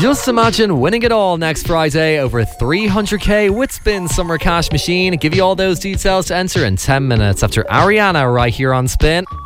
Just imagine winning it all next Friday, over 300k with Spin Summer Cash Machine. Give you all those details to enter in 10 minutes after Ariana right here on Spin.